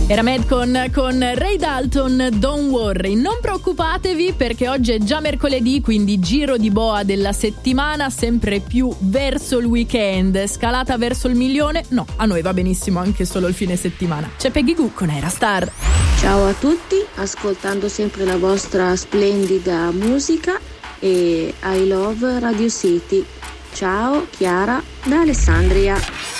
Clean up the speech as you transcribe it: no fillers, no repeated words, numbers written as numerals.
Era Mad con Ray Dalton, Don't Worry. Non preoccupatevi perché oggi è già mercoledì, quindi giro di boa della settimana, sempre più verso il weekend. Scalata verso il milione? No, a noi va benissimo anche solo il fine settimana. C'è Peggy Goo con Era Star. Ciao a tutti, ascoltando sempre la vostra splendida musica e I love Radio City. Ciao Chiara da Alessandria.